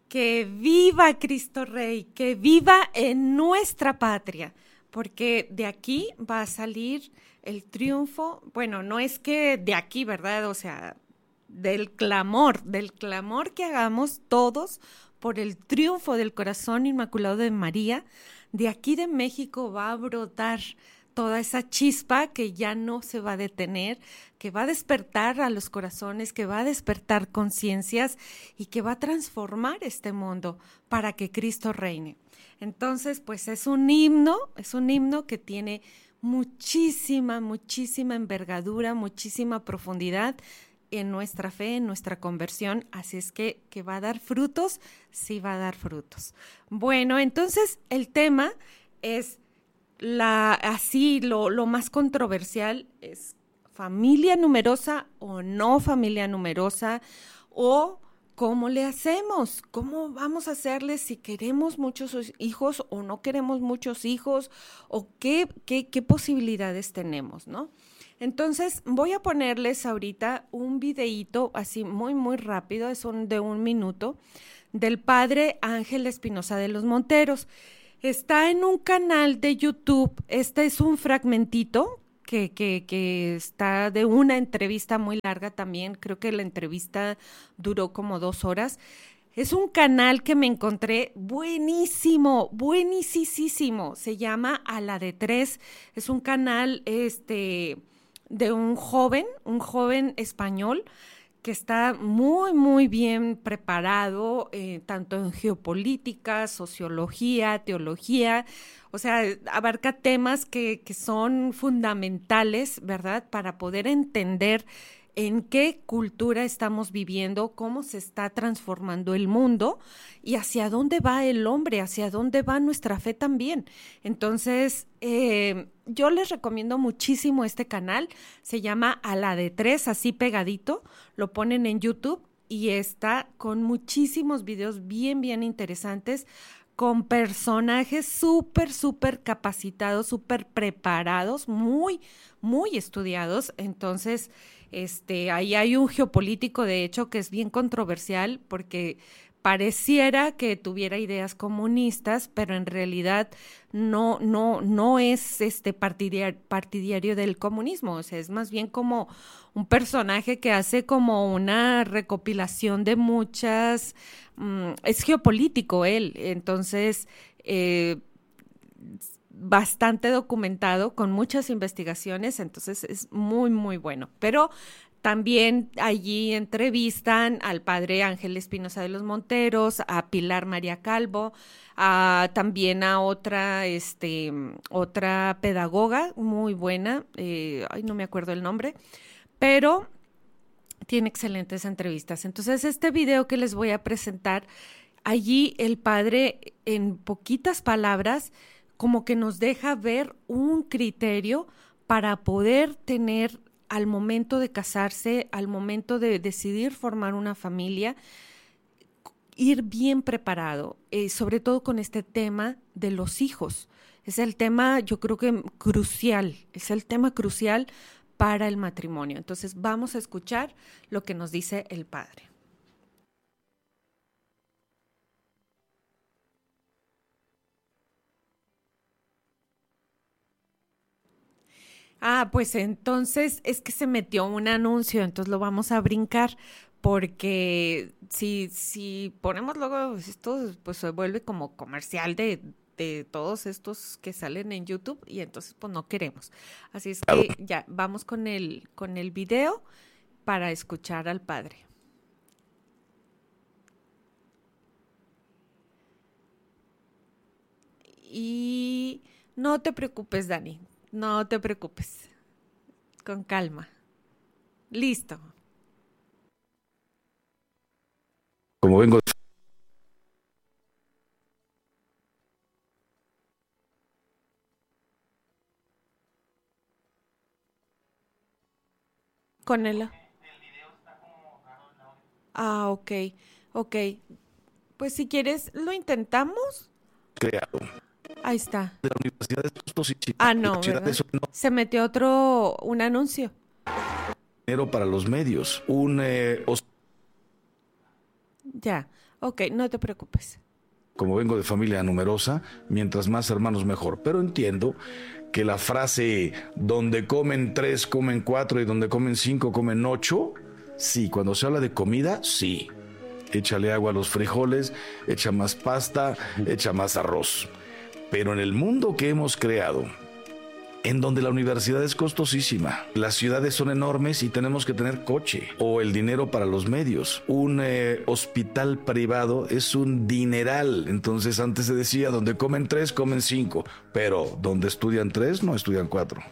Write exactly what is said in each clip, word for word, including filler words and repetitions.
Que viva Cristo Rey, que viva en nuestra patria, porque de aquí va a salir el triunfo. Bueno, no es que de aquí, ¿verdad? O sea, del clamor, del clamor que hagamos todos por el triunfo del corazón inmaculado de María. De aquí de México va a brotar toda esa chispa que ya no se va a detener, que va a despertar a los corazones, que va a despertar conciencias y que va a transformar este mundo para que Cristo reine. Entonces, pues es un himno, es un himno que tiene muchísima, muchísima envergadura, muchísima profundidad en nuestra fe, en nuestra conversión, así es que, que va a dar frutos, sí va a dar frutos. Bueno, entonces el tema es la, así lo, lo más controversial es familia numerosa o no familia numerosa, o cómo le hacemos, cómo vamos a hacerle si queremos muchos hijos o no queremos muchos hijos, o qué, qué, qué posibilidades tenemos, ¿no? Entonces voy a ponerles ahorita un videíto así muy, muy rápido, es un, de un minuto, del padre Ángel Espinosa de los Monteros. Está en un canal de YouTube, este es un fragmentito que, que, que está de una entrevista muy larga también, creo que la entrevista duró como dos horas. Es un canal que me encontré buenísimo, buenísimo, se llama A la de Tres, es un canal este, de un joven, un joven español, que está muy, muy bien preparado, eh, tanto en geopolítica, sociología, teología, o sea, abarca temas que, que son fundamentales, ¿verdad?, para poder entender en qué cultura estamos viviendo, cómo se está transformando el mundo y hacia dónde va el hombre, hacia dónde va nuestra fe también. Entonces, eh, yo les recomiendo muchísimo este canal, se llama A la de Tres, así pegadito, lo ponen en YouTube y está con muchísimos videos bien, bien interesantes, con personajes súper, súper capacitados, súper preparados, muy, muy estudiados. Entonces, este, ahí hay un geopolítico, de hecho, que es bien controversial porque pareciera que tuviera ideas comunistas, pero en realidad no, no, no es este partidario, partidario del comunismo, o sea, es más bien como un personaje que hace como una recopilación de muchas, um, es geopolítico él, entonces eh, bastante documentado, con muchas investigaciones, entonces es muy, muy bueno, pero también allí entrevistan al padre Ángel Espinosa de los Monteros, a Pilar María Calvo, a, también a otra, este, otra pedagoga muy buena, eh, ay, no me acuerdo el nombre, pero tiene excelentes entrevistas. Entonces, este video que les voy a presentar, allí el padre, en poquitas palabras, como que nos deja ver un criterio para poder tener al momento de casarse, al momento de decidir formar una familia, ir bien preparado, eh, sobre todo con este tema de los hijos. Es el tema, yo creo que crucial, es el tema crucial para el matrimonio. Entonces vamos a escuchar lo que nos dice el padre. Ah, pues entonces es que se metió un anuncio, entonces lo vamos a brincar, porque si, si ponemos luego esto, pues se vuelve como comercial de, de todos estos que salen en YouTube y entonces pues no queremos. Así es que ya vamos con el, con el video para escuchar al padre. Y no te preocupes, Dani, no te preocupes, con calma. Listo. Como vengo Con él. Ah, ok, ok. Pues si quieres, lo intentamos. creado Ahí está. de la Universidad de Tostos y Ah, la no, ciudad de ¿verdad? Sonora, Se metió otro, un anuncio. dinero para los medios, un eh, os- Ya, ok, no te preocupes. Como vengo de familia numerosa, mientras más hermanos mejor. Pero entiendo que la frase donde comen tres, comen cuatro y donde comen cinco, comen ocho, sí, cuando se habla de comida, sí. Échale agua a los frijoles, echa más pasta, echa más arroz. Pero en el mundo que hemos creado, en donde la universidad es costosísima, las ciudades son enormes y tenemos que tener coche o el dinero para los medios. Un eh, hospital privado es un dineral. Entonces antes se decía, donde comen tres, comen cinco, pero donde estudian tres, no estudian cuatro.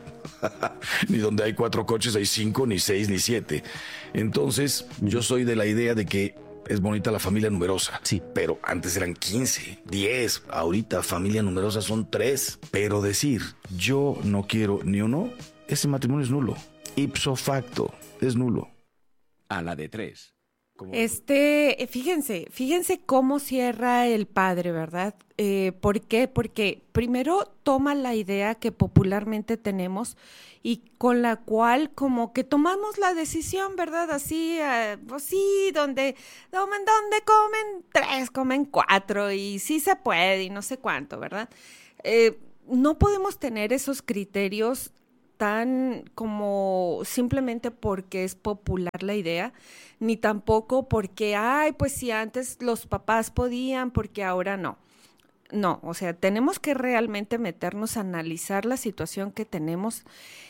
Ni donde hay cuatro coches hay cinco, ni seis, ni siete. Entonces yo soy de la idea de que es bonita la familia numerosa. Sí. Pero antes eran quince, diez. Ahorita familia numerosa son tres. Pero decir, yo no quiero ni uno, ese matrimonio es nulo. Ipso facto, es nulo. A la de tres. Como- Este, eh, fíjense, fíjense cómo cierra el padre, ¿verdad? Eh, ¿por qué? Porque primero toma la idea que popularmente tenemos y con la cual como que tomamos la decisión, ¿verdad? Así, eh, pues sí, donde, donde, donde comen tres, comen cuatro y sí se puede y no sé cuánto, ¿verdad? Eh, no podemos tener esos criterios tan como simplemente porque es popular la idea, ni tampoco porque, ay, pues si antes los papás podían, porque ahora no. No, o sea, tenemos que realmente meternos a analizar la situación que tenemos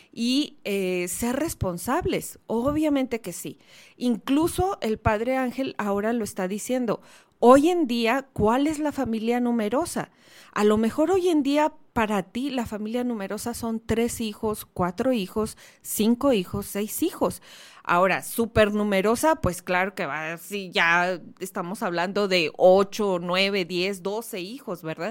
y eh, ser responsables. Obviamente que sí. Incluso el padre Ángel ahora lo está diciendo. Hoy en día, ¿cuál es la familia numerosa? A lo mejor hoy en día para ti la familia numerosa son tres hijos, cuatro hijos, cinco hijos, seis hijos. Ahora, súper numerosa, pues claro que va, sí, ya estamos hablando de ocho, nueve, diez, doce hijos, ¿verdad?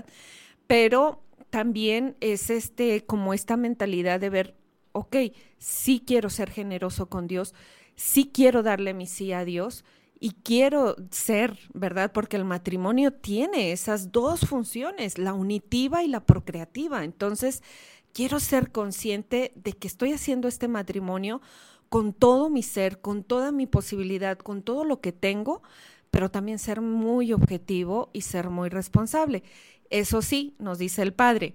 Pero también es este, como esta mentalidad de ver, ok, sí quiero ser generoso con Dios, sí quiero darle mi sí a Dios y quiero ser, ¿verdad? Porque el matrimonio tiene esas dos funciones, la unitiva y la procreativa. Entonces, quiero ser consciente de que estoy haciendo este matrimonio con todo mi ser, con toda mi posibilidad, con todo lo que tengo, pero también ser muy objetivo y ser muy responsable. Eso sí, nos dice el padre,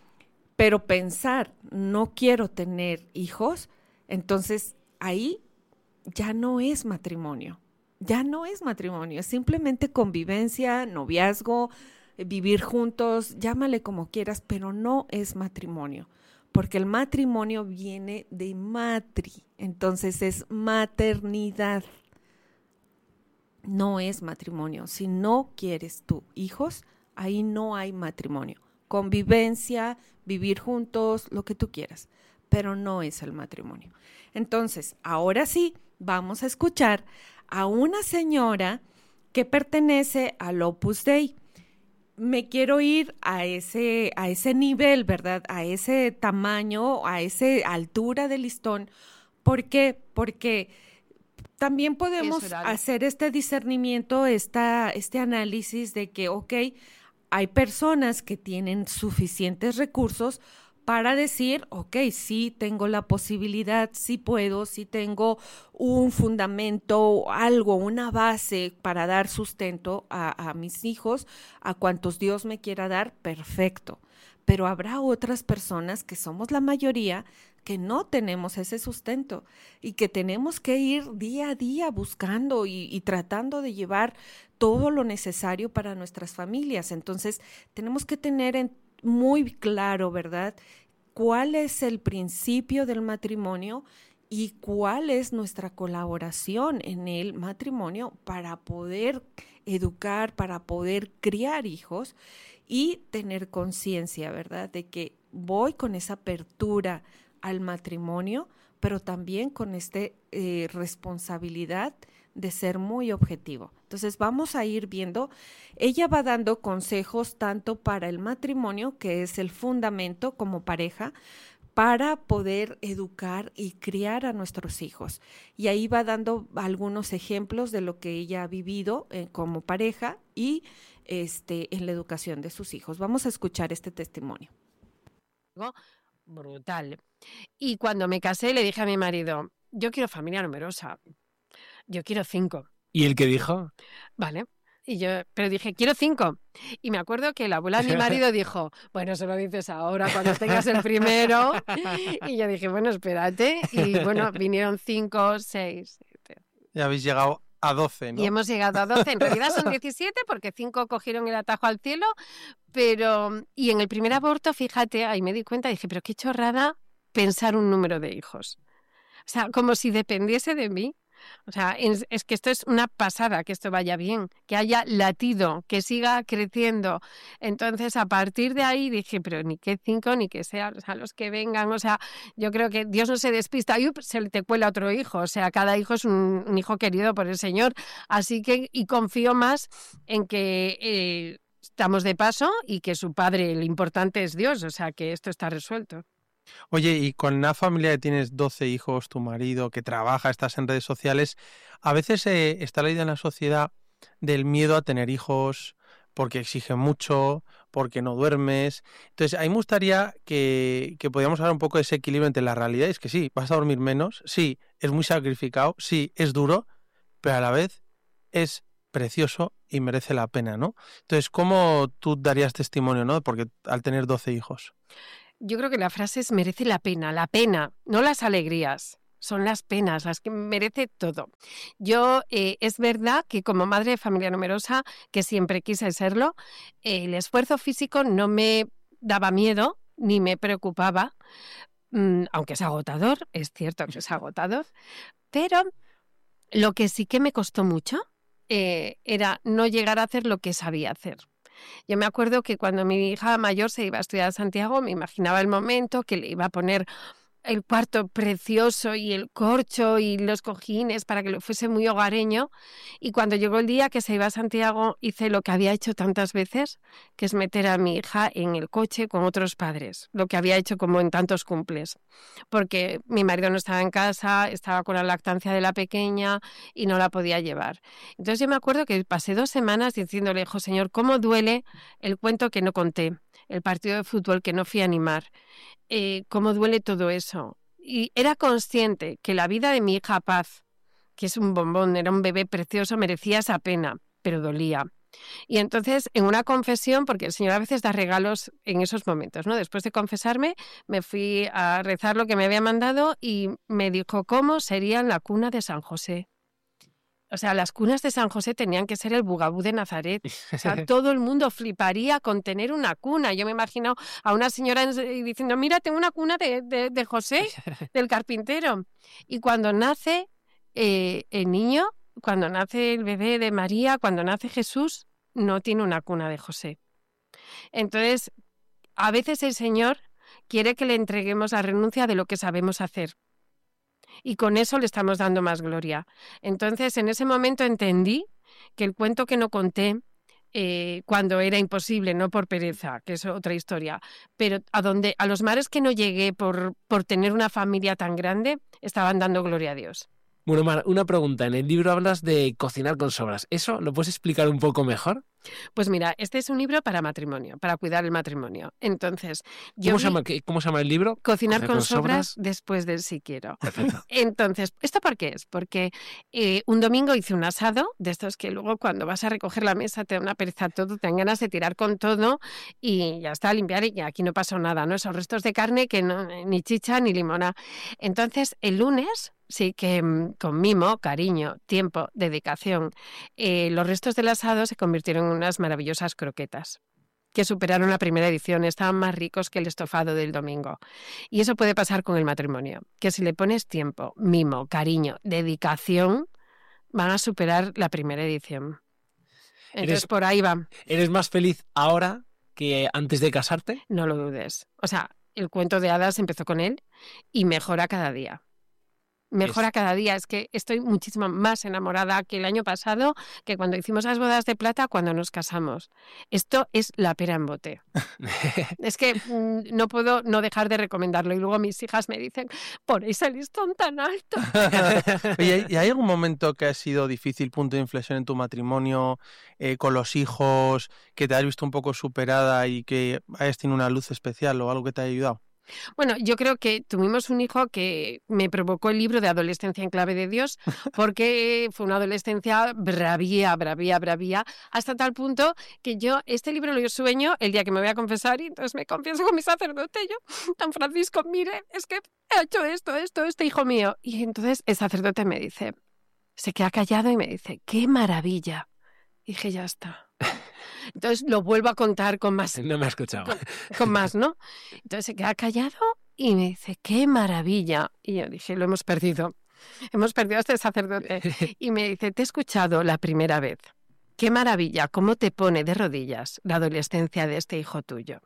pero pensar, no quiero tener hijos, entonces ahí ya no es matrimonio, ya no es matrimonio, es simplemente convivencia, noviazgo, eh, vivir juntos, llámale como quieras, pero no es matrimonio, porque el matrimonio viene de matri, entonces es maternidad, no es matrimonio. Si no quieres tú hijos, ahí no hay matrimonio. Convivencia, vivir juntos, lo que tú quieras, pero no es el matrimonio. Entonces, ahora sí, vamos a escuchar a una señora que pertenece al Opus Dei. Me quiero ir a ese, a ese nivel, ¿verdad? A ese tamaño, a esa altura del listón. ¿Por qué? Porque también podemos Eso era. hacer este discernimiento, esta, este análisis de que, ok, hay personas que tienen suficientes recursos para decir, ok, sí tengo la posibilidad, sí puedo, sí tengo un fundamento, algo, una base para dar sustento a, a mis hijos, a cuantos Dios me quiera dar, perfecto. Pero habrá otras personas que somos la mayoría que no tenemos ese sustento y que tenemos que ir día a día buscando y, y tratando de llevar todo lo necesario para nuestras familias. Entonces, tenemos que tener en, muy claro, ¿verdad?, cuál es el principio del matrimonio y cuál es nuestra colaboración en el matrimonio para poder educar, para poder criar hijos y tener conciencia, ¿verdad?, de que voy con esa apertura al matrimonio, pero también con esta eh, responsabilidad de ser muy objetivo. Entonces vamos a ir viendo, ella va dando consejos tanto para el matrimonio, que es el fundamento como pareja, para poder educar y criar a nuestros hijos. Y ahí va dando algunos ejemplos de lo que ella ha vivido eh, como pareja y este, en la educación de sus hijos. Vamos a escuchar este testimonio. Brutal. Y cuando me casé le dije a mi marido, yo quiero familia numerosa, yo quiero cinco. ¿Y el que dijo? Vale. Y yo, pero dije, quiero cinco. Y me acuerdo que la abuela de mi marido dijo, bueno, eso lo dices ahora, cuando tengas el primero. Y yo dije, bueno, espérate. Y bueno, vinieron cinco, seis. Y habéis llegado a doce, ¿no? Y hemos llegado a doce. En realidad son diecisiete porque cinco cogieron el atajo al cielo. Pero, y en el primer aborto, fíjate, ahí me di cuenta, dije, pero qué chorrada pensar un número de hijos. O sea, como si dependiese de mí. O sea, es, es que esto es una pasada, que esto vaya bien, que haya latido, que siga creciendo. Entonces, a partir de ahí dije, pero ni que cinco, ni que sean, o sea, los que vengan. O sea, yo creo que Dios no se despista. Y se te cuela otro hijo. O sea, cada hijo es un, un hijo querido por el Señor. Así que, y confío más en que eh, estamos de paso y que su padre, el importante es Dios. O sea, que esto está resuelto. Oye, y con la familia que tienes doce hijos, tu marido que trabaja, estás en redes sociales, a veces eh, está la idea en la sociedad del miedo a tener hijos porque exigen mucho, porque no duermes. Entonces, a mí me gustaría que, que podíamos hablar un poco de ese equilibrio entre la realidad. Es que sí, vas a dormir menos, sí, es muy sacrificado, sí, es duro, pero a la vez es precioso y merece la pena, ¿no? Entonces, ¿cómo tú darías testimonio, no? Porque al tener doce hijos... Yo creo que la frase es merece la pena, la pena, no las alegrías, son las penas las que merece todo. Yo, eh, es verdad que como madre de familia numerosa, que siempre quise serlo, eh, el esfuerzo físico no me daba miedo ni me preocupaba, mmm, aunque es agotador, es cierto que es agotador, pero lo que sí que me costó mucho eh, era no llegar a hacer lo que sabía hacer. Yo me acuerdo que cuando mi hija mayor se iba a estudiar a Santiago, me imaginaba el momento que le iba a poner el cuarto precioso y el corcho y los cojines para que lo fuese muy hogareño. Y cuando llegó el día que se iba a Santiago, hice lo que había hecho tantas veces, que es meter a mi hija en el coche con otros padres, lo que había hecho como en tantos cumples. Porque mi marido no estaba en casa, estaba con la lactancia de la pequeña y no la podía llevar. Entonces yo me acuerdo que pasé dos semanas diciéndole, hijo señor, ¿cómo duele el cuento que no conté? El partido de fútbol que no fui a animar. Eh, cómo duele todo eso. Y era consciente que la vida de mi hija Paz, que es un bombón, era un bebé precioso, merecía esa pena, pero dolía. Y entonces, en una confesión, porque el Señor a veces da regalos en esos momentos, ¿no? Después de confesarme, me fui a rezar lo que me había mandado y me dijo cómo sería la cuna de San José. O sea, las cunas de San José tenían que ser el Bugabú de Nazaret. O sea, todo el mundo fliparía con tener una cuna. Yo me imagino a una señora diciendo, mira, tengo una cuna de, de, de José, del carpintero. Y cuando nace eh, el niño, cuando nace el bebé de María, cuando nace Jesús, no tiene una cuna de José. Entonces, a veces el Señor quiere que le entreguemos la renuncia de lo que sabemos hacer. Y con eso le estamos dando más gloria. Entonces, en ese momento entendí que el cuento que no conté eh, cuando era imposible, no por pereza, que es otra historia, pero a, donde, a los mares que no llegué por, por tener una familia tan grande, estaban dando gloria a Dios. Bueno, Mar, una pregunta. En el libro hablas de cocinar con sobras. ¿Eso lo puedes explicar un poco mejor? Pues mira, este es un libro para matrimonio, para cuidar el matrimonio. Entonces, yo ¿Cómo, vi... se llama, ¿Cómo se llama el libro? Cocinar con, con sobras, sobras después del si quiero. Perfecto. Entonces, ¿esto por qué es? Porque eh, un domingo hice un asado, de estos que luego cuando vas a recoger la mesa te da una pereza todo, te dan ganas de tirar con todo y ya está, limpiar y aquí no pasó nada, ¿no? Esos restos de carne que no, ni chicha ni limona. Entonces, el lunes... Sí, que con mimo, cariño, tiempo, dedicación, eh, los restos del asado se convirtieron en unas maravillosas croquetas que superaron la primera edición, estaban más ricos que el estofado del domingo. Y eso puede pasar con el matrimonio, que si le pones tiempo, mimo, cariño, dedicación, van a superar la primera edición. Entonces, ¿Eres, por ahí va. ¿Eres más feliz ahora que antes de casarte? No lo dudes. O sea, el cuento de hadas empezó con él y mejora cada día. Mejora cada día, es que estoy muchísimo más enamorada que el año pasado, que cuando hicimos las bodas de plata, cuando nos casamos. Esto es la pera en bote. Es que mmm, no puedo no dejar de recomendarlo. Y luego mis hijas me dicen, ponéis el listón tan alto. Oye, ¿y hay algún momento que ha sido difícil, punto de inflexión en tu matrimonio, eh, con los hijos, que te hayas visto un poco superada y que hayas tenido una luz especial o algo que te haya ayudado? Bueno, yo creo que tuvimos un hijo que me provocó el libro de Adolescencia en clave de Dios, porque fue una adolescencia bravía, bravía, bravía, hasta tal punto que yo este libro lo sueño el día que me voy a confesar y entonces me confieso con mi sacerdote. Yo, San Francisco, mire, es que he hecho esto, esto, este hijo mío. Y entonces el sacerdote me dice, se queda callado y me dice, ¡qué maravilla! Y dije, ya está. Entonces lo vuelvo a contar con más... No me ha escuchado. Con, con más, ¿no? Entonces se queda callado y me dice, ¡qué maravilla! Y yo dije, lo hemos perdido. Hemos perdido a este sacerdote. Y me dice, te he escuchado la primera vez. ¡Qué maravilla! ¿Cómo te pone de rodillas la adolescencia de este hijo tuyo?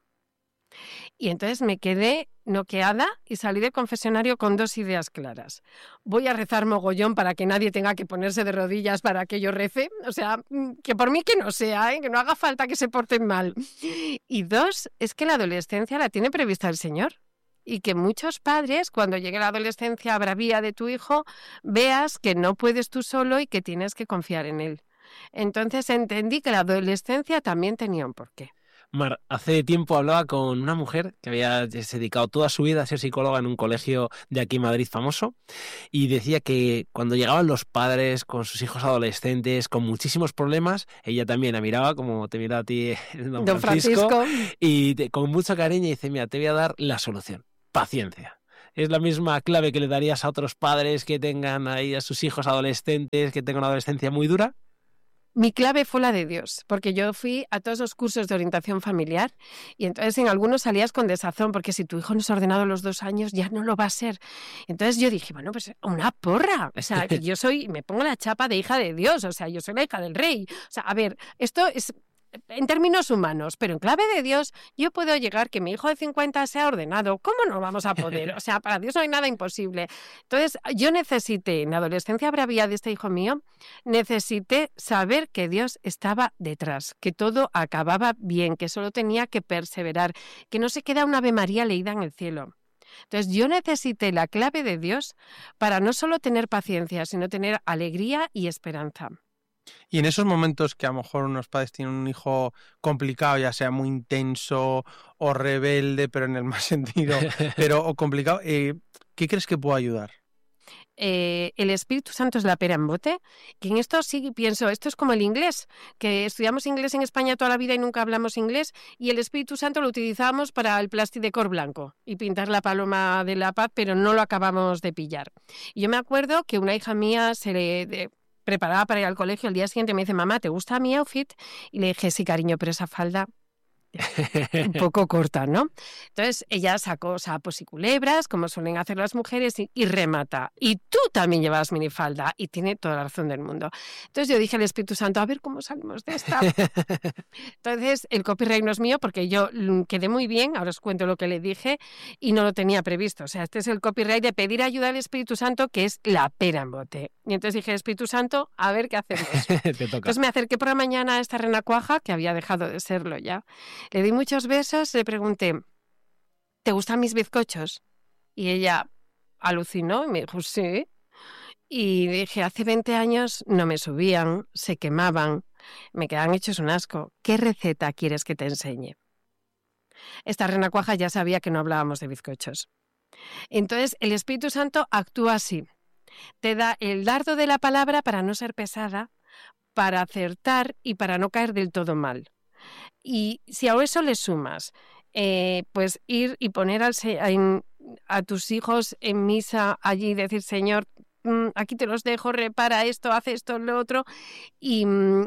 Y entonces me quedé noqueada y salí del confesionario con dos ideas claras. Voy a rezar mogollón para que nadie tenga que ponerse de rodillas para que yo rece. O sea, que por mí que no sea, ¿eh? Que no haga falta que se porten mal. Y dos, es que la adolescencia la tiene prevista el Señor. Y que muchos padres, cuando llegue la adolescencia bravía de tu hijo, veas que no puedes tú solo y que tienes que confiar en él. Entonces entendí que la adolescencia también tenía un porqué. Mar, hace tiempo hablaba con una mujer que había dedicado toda su vida a ser psicóloga en un colegio de aquí en Madrid famoso y decía que cuando llegaban los padres con sus hijos adolescentes con muchísimos problemas, ella también la miraba como te mira a ti don, don Francisco, Francisco. Y te, con mucho cariño y dice, mira, te voy a dar la solución, paciencia. Es la misma clave que le darías a otros padres que tengan ahí a sus hijos adolescentes, que tengan una adolescencia muy dura. Mi clave fue la de Dios, porque yo fui a todos los cursos de orientación familiar y entonces en algunos salías con desazón, porque si tu hijo no es ordenado a los dos años ya no lo va a ser. Entonces yo dije, bueno, pues una porra, o sea, que yo soy, me pongo la chapa de hija de Dios, o sea, yo soy la hija del rey. O sea, a ver, esto es... en términos humanos, pero en clave de Dios, yo puedo llegar que mi hijo de cincuenta sea ordenado. ¿Cómo no vamos a poder? O sea, para Dios no hay nada imposible. Entonces, yo necesité, en la adolescencia bravía de este hijo mío, necesité saber que Dios estaba detrás, que todo acababa bien, que solo tenía que perseverar, que no se queda una Ave María leída en el cielo. Entonces, yo necesité la clave de Dios para no solo tener paciencia, sino tener alegría y esperanza. Y en esos momentos que a lo mejor unos padres tienen un hijo complicado, ya sea muy intenso o rebelde, pero en el más sentido, pero o complicado, eh, ¿qué crees que puede ayudar? Eh, el Espíritu Santo es la pera en bote, que en esto sí pienso, esto es como el inglés, que estudiamos inglés en España toda la vida y nunca hablamos inglés, y el Espíritu Santo lo utilizamos para el plasticdecor blanco y pintar la paloma de la paz, pero no lo acabamos de pillar. Y yo me acuerdo que una hija mía se le... De, preparaba para ir al colegio, el día siguiente me dice, mamá, ¿te gusta mi outfit? Y le dije, sí, cariño, pero esa falda un poco corta, ¿no? Entonces ella sacó sapos y culebras, como suelen hacer las mujeres, y, y remata. Y tú también llevas minifalda, y tiene toda la razón del mundo. Entonces yo dije al Espíritu Santo, a ver cómo salimos de esta. Entonces el copyright no es mío, porque yo quedé muy bien, ahora os cuento lo que le dije, y no lo tenía previsto. O sea, este es el copyright de pedir ayuda al Espíritu Santo, que es la pera en bote. Y entonces dije, Espíritu Santo, a ver qué hacemos. Te toca. Entonces me acerqué por la mañana a esta renacuaja, que había dejado de serlo ya. Le di muchos besos, le pregunté, ¿te gustan mis bizcochos? Y ella alucinó y me dijo, sí. Y dije, hace veinte años no me subían, se quemaban, me quedaban hechos un asco. ¿Qué receta quieres que te enseñe? Esta renacuaja ya sabía que no hablábamos de bizcochos. Entonces el Espíritu Santo actúa así. Te da el dardo de la palabra para no ser pesada, para acertar y para no caer del todo mal. Y si a eso le sumas, eh, pues ir y poner al, a, a tus hijos en misa allí y decir, Señor, aquí te los dejo, repara esto, haz esto, lo otro, y,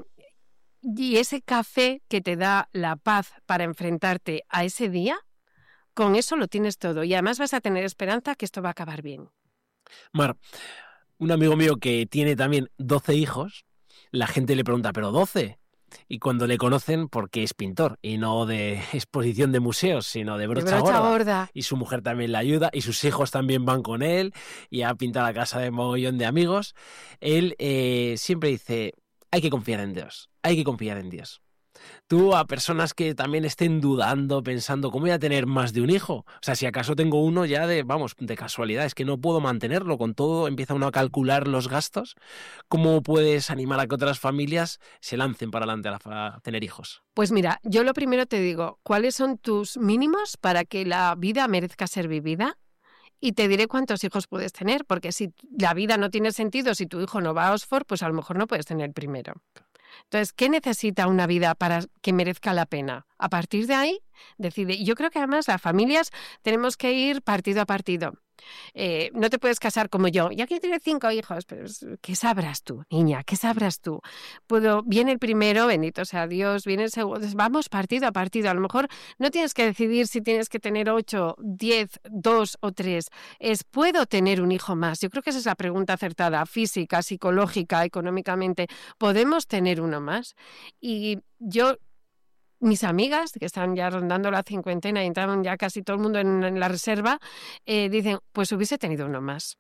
y ese café que te da la paz para enfrentarte a ese día, con eso lo tienes todo. Y además vas a tener esperanza que esto va a acabar bien. Mar, un amigo mío que tiene también doce hijos, la gente le pregunta, ¿pero doce? Y cuando le conocen, porque es pintor y no de exposición de museos, sino de brocha, de brocha gorda. gorda. Y su mujer también le ayuda, y sus hijos también van con él, y ha pintado la casa de mogollón de amigos. Él eh, siempre dice, hay que confiar en Dios, hay que confiar en Dios. Tú, a personas que también estén dudando, pensando, ¿cómo voy a tener más de un hijo? O sea, si acaso tengo uno ya de, vamos, de casualidad, es que no puedo mantenerlo, con todo empieza uno a calcular los gastos. ¿Cómo puedes animar a que otras familias se lancen para adelante a, la, a tener hijos? Pues mira, yo lo primero te digo, ¿cuáles son tus mínimos para que la vida merezca ser vivida? Y te diré cuántos hijos puedes tener, porque si la vida no tiene sentido, si tu hijo no va a Oxford, pues a lo mejor no puedes tener el primero. Entonces, ¿qué necesita una vida para que merezca la pena? A partir de ahí, decide. Y yo creo que además las familias tenemos que ir partido a partido. Eh, no te puedes casar como yo. Ya quiero tener cinco hijos, pero ¿qué sabrás tú, niña? ¿Qué sabrás tú? Puedo, viene el primero, bendito sea Dios, viene el segundo. Vamos partido a partido. A lo mejor no tienes que decidir si tienes que tener ocho, diez, dos o tres. Es, ¿puedo tener un hijo más? Yo creo que esa es la pregunta acertada, física, psicológica, económicamente. ¿Podemos tener uno más? Y yo... Mis amigas, que están ya rondando la cincuentena y entraron ya casi todo el mundo en, en la reserva, eh, dicen, pues hubiese tenido uno más.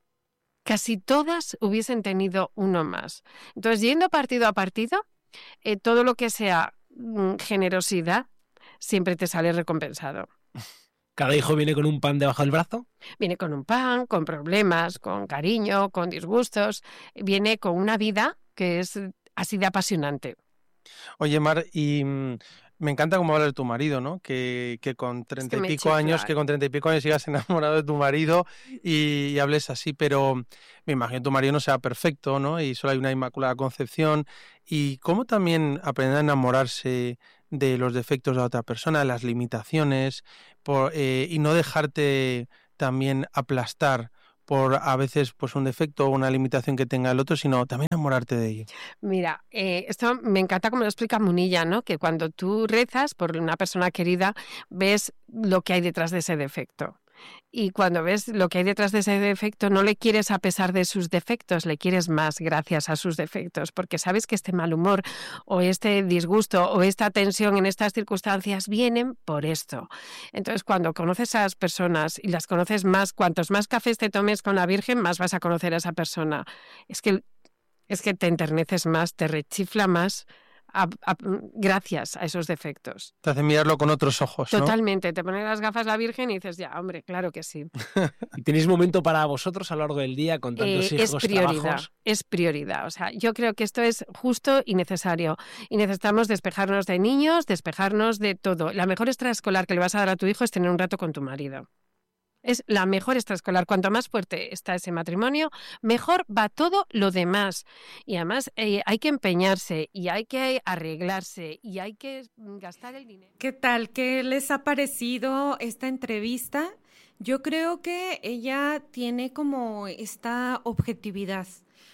Casi todas hubiesen tenido uno más. Entonces, yendo partido a partido, eh, todo lo que sea mm, generosidad siempre te sale recompensado. ¿Cada hijo viene con un pan debajo del brazo? Viene con un pan, con problemas, con cariño, con disgustos. Viene con una vida que es así de apasionante. Oye, Mar, y mmm, me encanta cómo habla de tu marido, ¿no? Que, que con treinta es que y pico años, que con treinta y pico años sigas enamorado de tu marido y, y hables así, pero me imagino que tu marido no sea perfecto, ¿no? Y solo hay una inmaculada concepción. Y cómo también aprender a enamorarse de los defectos de la otra persona, de las limitaciones, por, eh, y no dejarte también aplastar por a veces pues un defecto o una limitación que tenga el otro, sino también enamorarte de ello. Mira, eh, esto me encanta como lo explica Munilla, ¿no? Que cuando tú rezas por una persona querida, ves lo que hay detrás de ese defecto. Y cuando ves lo que hay detrás de ese defecto, no le quieres a pesar de sus defectos, le quieres más gracias a sus defectos, porque sabes que este mal humor o este disgusto o esta tensión en estas circunstancias vienen por esto. Entonces, cuando conoces a las personas y las conoces más, cuantos más cafés te tomes con la Virgen, más vas a conocer a esa persona. Es que, es que te enterneces más, te rechifla más. A, a, gracias a esos defectos. Te hace mirarlo con otros ojos, ¿no? Totalmente. Te pones las gafas la Virgen y dices, ya, hombre, claro que sí. ¿Y tenéis momento para vosotros a lo largo del día con tantos eh, hijos, es prioridad, trabajos? Es prioridad. O sea, yo creo que esto es justo y necesario. Y necesitamos despejarnos de niños, despejarnos de todo. La mejor extraescolar que le vas a dar a tu hijo es tener un rato con tu marido. Es la mejor extraescolar. Cuanto más fuerte está ese matrimonio, mejor va todo lo demás. Y además eh, hay que empeñarse y hay que arreglarse y hay que gastar el dinero. ¿Qué tal? ¿Qué les ha parecido esta entrevista? Yo creo que ella tiene como esta objetividad,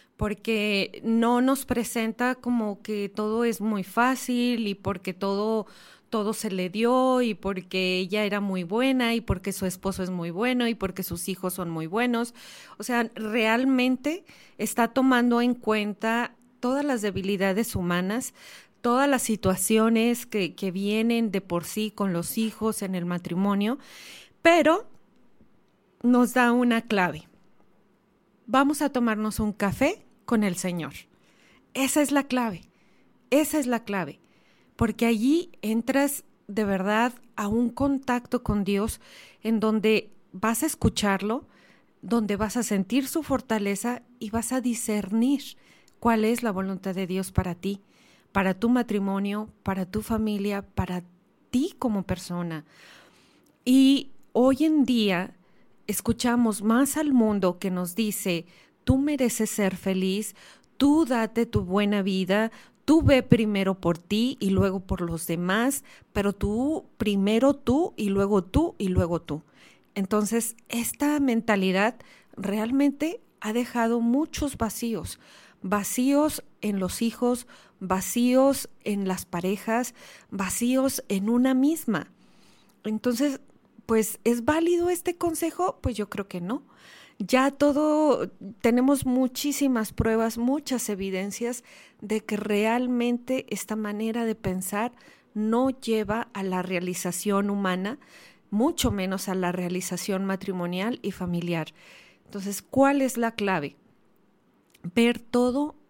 porque no nos presenta como que todo es muy fácil y porque todo... todo se le dio y porque ella era muy buena y porque su esposo es muy bueno y porque sus hijos son muy buenos. O sea, realmente está tomando en cuenta todas las debilidades humanas, todas las situaciones que, que vienen de por sí con los hijos en el matrimonio, pero nos da una clave. Vamos a tomarnos un café con el Señor. Esa es la clave, esa es la clave. Porque allí entras de verdad a un contacto con Dios en donde vas a escucharlo, donde vas a sentir su fortaleza y vas a discernir cuál es la voluntad de Dios para ti, para tu matrimonio, para tu familia, para ti como persona. Y hoy en día escuchamos más al mundo que nos dice, tú mereces ser feliz, tú date tu buena vida, tú ve primero por ti y luego por los demás, pero tú primero tú y luego tú y luego tú. Entonces, esta mentalidad realmente ha dejado muchos vacíos, vacíos en los hijos, vacíos en las parejas, vacíos en una misma. Entonces, pues, ¿es válido este consejo? Pues yo creo que no. Ya todo, tenemos muchísimas pruebas, muchas evidencias de que realmente esta manera de pensar no lleva a la realización humana, mucho menos a la realización matrimonial y familiar. Entonces, ¿cuál es la clave? Ver todo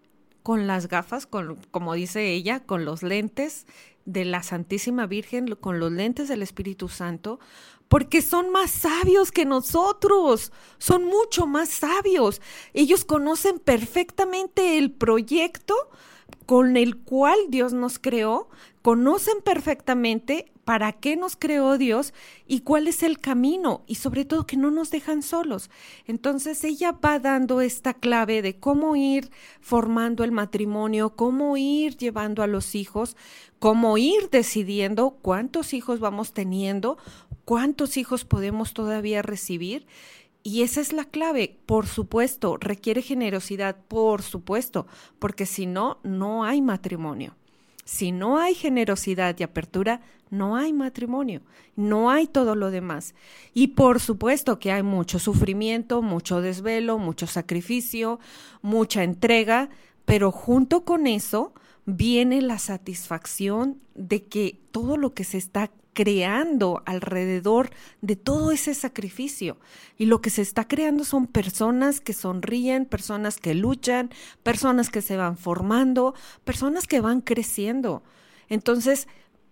con las gafas, con, como dice ella, con los lentes de la Santísima Virgen, con los lentes del Espíritu Santo, porque son más sabios que nosotros, son mucho más sabios. Ellos conocen perfectamente el proyecto con el cual Dios nos creó, conocen perfectamente para qué nos creó Dios y cuál es el camino, y sobre todo que no nos dejan solos. Entonces ella va dando esta clave de cómo ir formando el matrimonio, cómo ir llevando a los hijos, cómo ir decidiendo cuántos hijos vamos teniendo, cuántos hijos podemos todavía recibir. Y esa es la clave. Por supuesto, requiere generosidad, por supuesto, porque si no, no hay matrimonio. Si no hay generosidad y apertura, no hay matrimonio, no hay todo lo demás. Y por supuesto que hay mucho sufrimiento, mucho desvelo, mucho sacrificio, mucha entrega, pero junto con eso viene la satisfacción de que todo lo que se está creando alrededor de todo ese sacrificio, y lo que se está creando son personas que sonríen, personas que luchan, personas que se van formando, personas que van creciendo. Entonces,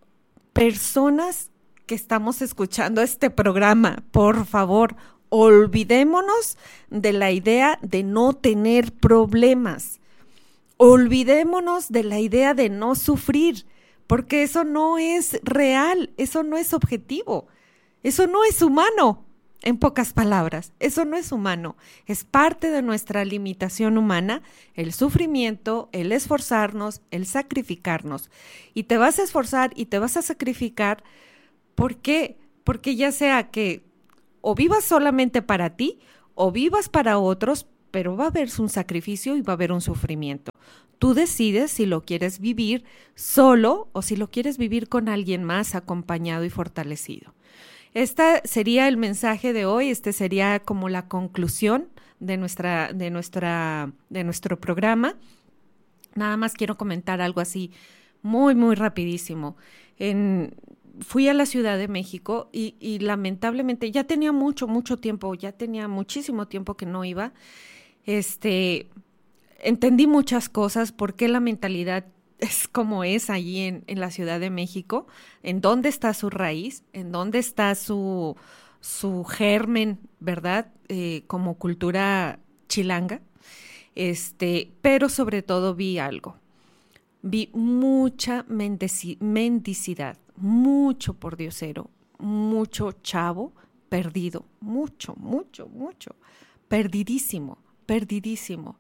personas que estamos escuchando este programa, por favor, olvidémonos de la idea de no tener problemas, olvidémonos de la idea de no sufrir, porque eso no es real, eso no es objetivo, eso no es humano, en pocas palabras, eso no es humano, es parte de nuestra limitación humana, el sufrimiento, el esforzarnos, el sacrificarnos. Y te vas a esforzar y te vas a sacrificar, ¿por qué? Porque ya sea que o vivas solamente para ti o vivas para otros, pero va a haber un sacrificio y va a haber un sufrimiento. Tú decides si lo quieres vivir solo o si lo quieres vivir con alguien más acompañado y fortalecido. Este sería el mensaje de hoy, este sería como la conclusión de, nuestra, de, nuestra, de nuestro programa. Nada más quiero comentar algo así muy, muy rapidísimo. En, fui a la Ciudad de México y, y lamentablemente ya tenía mucho, mucho tiempo, ya tenía muchísimo tiempo que no iba. Este... Entendí muchas cosas, por qué la mentalidad es como es allí en, en la Ciudad de México, en dónde está su raíz, en dónde está su, su germen, ¿verdad? Eh, como cultura chilanga. Este, pero sobre todo vi algo. Vi mucha mendici- mendicidad, mucho pordiosero, mucho chavo perdido, mucho, mucho, mucho, perdidísimo, perdidísimo.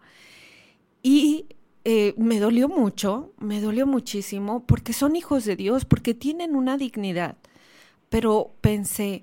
Y eh, me dolió mucho, me dolió muchísimo, porque son hijos de Dios, porque tienen una dignidad. Pero pensé,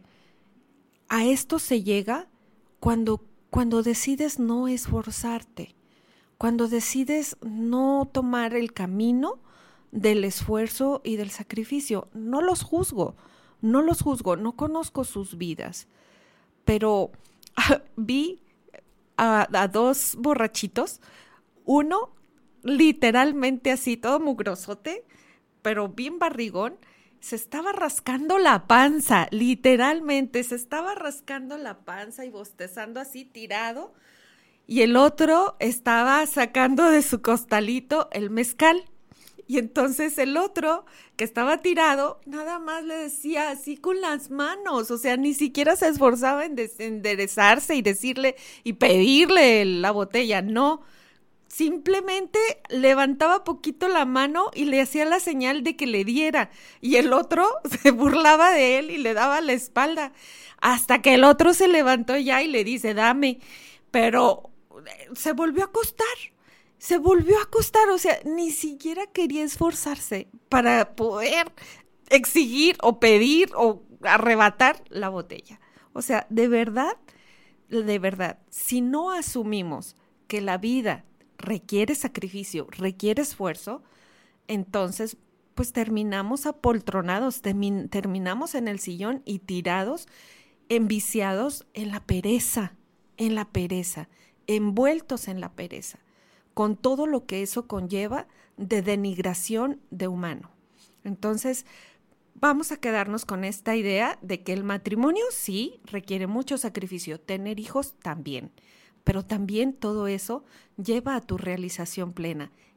a esto se llega cuando, cuando decides no esforzarte, cuando decides no tomar el camino del esfuerzo y del sacrificio. No los juzgo, no los juzgo, no conozco sus vidas, pero ah, vi a, a dos borrachitos. Uno, literalmente así, todo mugrosote, pero bien barrigón, se estaba rascando la panza, literalmente, se estaba rascando la panza y bostezando así tirado, y el otro estaba sacando de su costalito el mezcal. Y entonces el otro, que estaba tirado, nada más le decía así con las manos, o sea, ni siquiera se esforzaba en des- enderezarse y decirle y pedirle la botella, no. Simplemente levantaba poquito la mano y le hacía la señal de que le diera, y el otro se burlaba de él y le daba la espalda, hasta que el otro se levantó ya y le dice, dame, pero se volvió a acostar, se volvió a acostar, o sea, ni siquiera quería esforzarse para poder exigir o pedir o arrebatar la botella. O sea, de verdad, de verdad, si no asumimos que la vida requiere sacrificio, requiere esfuerzo, entonces pues terminamos apoltronados, termin- terminamos en el sillón y tirados, enviciados en la pereza, en la pereza, envueltos en la pereza, con todo lo que eso conlleva de denigración de humano. Entonces, vamos a quedarnos con esta idea de que el matrimonio sí requiere mucho sacrificio, tener hijos también, pero también todo eso lleva a tu realización plena.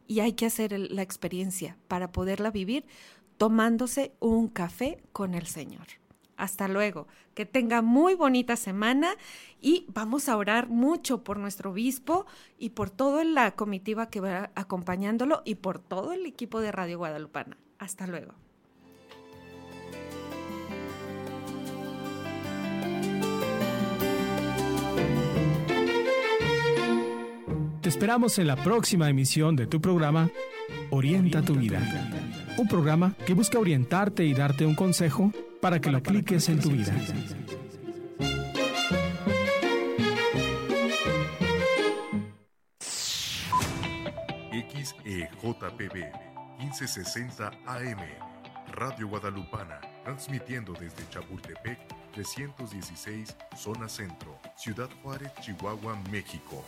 y hay que hacer el, la experiencia para poderla vivir tomándose un café con el Señor. Hasta luego, que tenga muy bonita semana y vamos a orar mucho por nuestro obispo y por toda la comitiva que va acompañándolo y por todo el equipo de Radio Guadalupana. Hasta luego. Te esperamos en la próxima emisión de tu programa Orienta tu vida. Un programa que busca orientarte y darte un consejo para que lo apliques en tu vida. X E J P B quince sesenta A M Radio Guadalupana, transmitiendo desde Chapultepec trescientos dieciséis, zona centro, Ciudad Juárez, Chihuahua, México.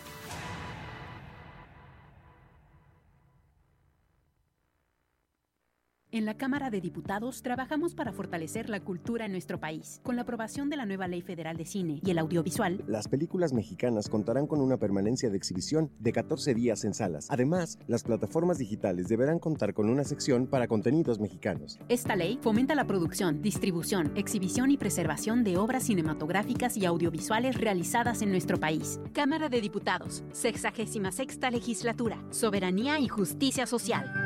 En la Cámara de Diputados trabajamos para fortalecer la cultura en nuestro país. Con la aprobación de la nueva Ley Federal de Cine y el audiovisual, las películas mexicanas contarán con una permanencia de exhibición de catorce días en salas. Además, las plataformas digitales deberán contar con una sección para contenidos mexicanos. Esta ley fomenta la producción, distribución, exhibición y preservación de obras cinematográficas y audiovisuales realizadas en nuestro país. Cámara de Diputados, sexagésima sexta legislatura, soberanía y justicia social.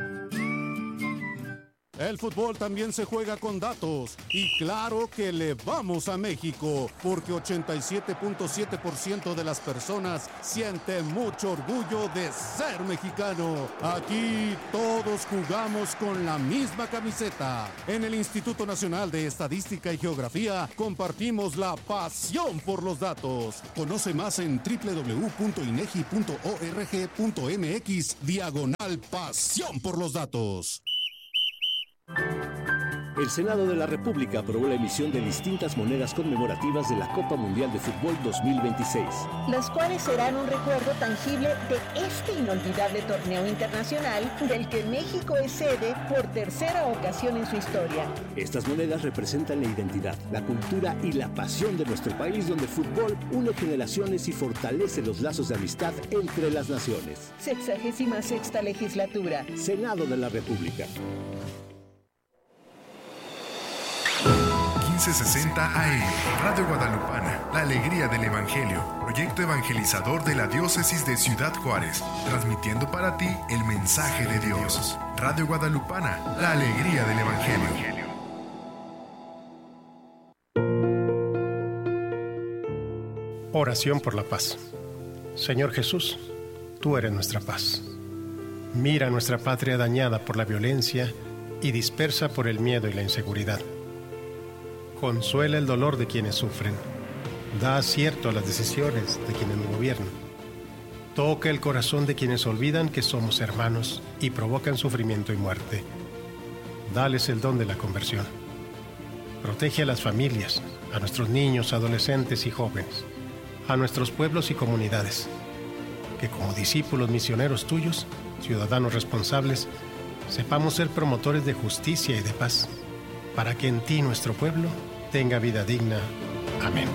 El fútbol también se juega con datos y claro que le vamos a México porque ochenta y siete punto siete por ciento de las personas sienten mucho orgullo de ser mexicano. Aquí todos jugamos con la misma camiseta. En el Instituto Nacional de Estadística y Geografía compartimos la pasión por los datos. Conoce más en doble u doble u doble u punto inegi punto org punto mx diagonal pasión por los datos. El Senado de la República aprobó la emisión de distintas monedas conmemorativas de la Copa Mundial de Fútbol dos mil veintiséis. Las cuales serán un recuerdo tangible de este inolvidable torneo internacional del que México es sede por tercera ocasión en su historia. Estas monedas representan la identidad, la cultura y la pasión de nuestro país, donde el fútbol une generaciones y fortalece los lazos de amistad entre las naciones. Sexagésima sexta legislatura. Senado de la República. quince sesenta A M, Radio Guadalupana, la alegría del Evangelio, proyecto evangelizador de la diócesis de Ciudad Juárez, transmitiendo para ti el mensaje de Dios. Radio Guadalupana, la alegría del Evangelio. Oración por la paz. Señor Jesús, tú eres nuestra paz. Mira nuestra patria dañada por la violencia y dispersa por el miedo y la inseguridad. Consuela el dolor de quienes sufren. Da acierto a las decisiones de quienes nos gobiernan. Toca el corazón de quienes olvidan que somos hermanos y provocan sufrimiento y muerte. Dales el don de la conversión. Protege a las familias, a nuestros niños, adolescentes y jóvenes, a nuestros pueblos y comunidades. Que como discípulos misioneros tuyos, ciudadanos responsables, sepamos ser promotores de justicia y de paz, para que en ti nuestro pueblo tenga vida digna. Amén.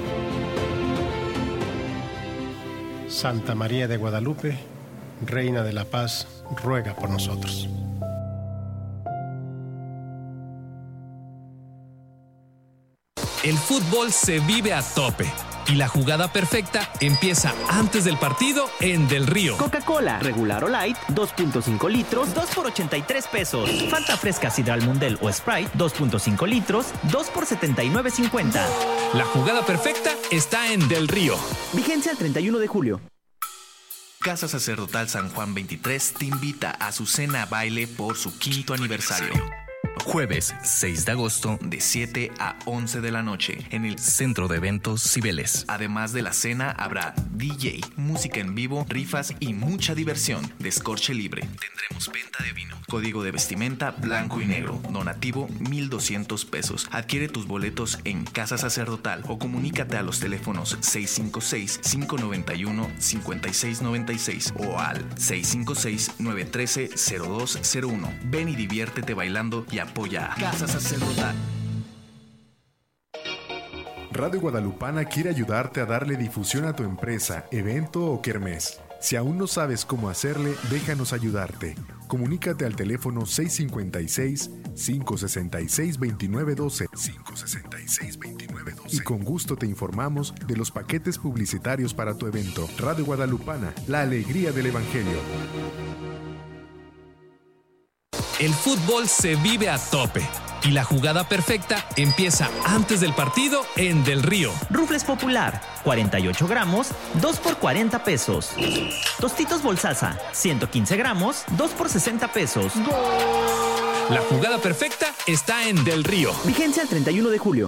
Santa María de Guadalupe, Reina de la Paz, ruega por nosotros. El fútbol se vive a tope. Y la jugada perfecta empieza antes del partido en Del Río. Coca-Cola, regular o light, dos punto cinco litros, dos por ochenta y tres pesos. Fanta fresca Sidral Mundel o Sprite, dos punto cinco litros, dos por setenta y nueve cincuenta. La jugada perfecta está en Del Río. Vigencia el treinta y uno de julio. Casa Sacerdotal San Juan veintitrés te invita a su cena baile por su quinto aniversario. Jueves seis de agosto de siete a once de la noche en el Centro de Eventos Cibeles. Además de la cena habrá D J, música en vivo, rifas y mucha diversión. Descorche libre. Tendremos venta de vino. Código de vestimenta blanco y negro. Donativo mil doscientos pesos. Adquiere tus boletos en Casa Sacerdotal o comunícate a los teléfonos seis cinco seis, cinco nueve uno, cinco seis nueve seis o al seis cinco seis, nueve uno tres, cero dos cero uno. Ven y diviértete bailando y apoya a Casa Sacerdotal. Radio Guadalupana quiere ayudarte a darle difusión a tu empresa, evento o kermés. Si aún no sabes cómo hacerle, déjanos ayudarte. Comunícate al teléfono seis cinco seis, cinco seis seis, dos nueve uno dos, cinco seis seis, dos nueve uno dos, y con gusto te informamos de los paquetes publicitarios para tu evento. Radio Guadalupana, la alegría del Evangelio. El fútbol se vive a tope y la jugada perfecta empieza antes del partido en Del Río. Rufles Popular, cuarenta y ocho gramos, dos por cuarenta pesos. Tostitos Bolsasa, ciento quince gramos, dos por sesenta pesos. La jugada perfecta está en Del Río. Vigencia el treinta y uno de julio.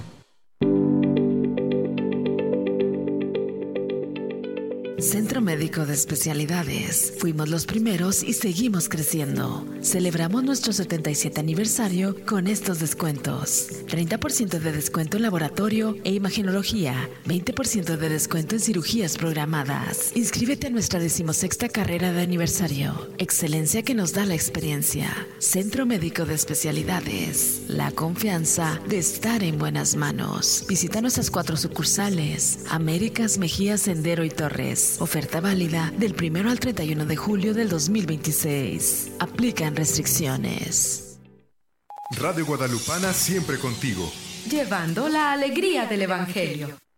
Centro Médico de Especialidades. Fuimos los primeros y seguimos creciendo. Celebramos nuestro setenta y siete aniversario con estos descuentos. treinta por ciento de descuento en laboratorio e imagenología. veinte por ciento de descuento en cirugías programadas. Inscríbete a nuestra decimosexta carrera de aniversario. Excelencia que nos da la experiencia. Centro Médico de Especialidades. La confianza de estar en buenas manos. Visita nuestras cuatro sucursales. Américas, Mejía, Sendero y Torres. Oferta válida del primero al treinta y uno de julio del dos mil veintiséis. Aplican restricciones. Radio Guadalupana siempre contigo. Llevando la alegría del Evangelio.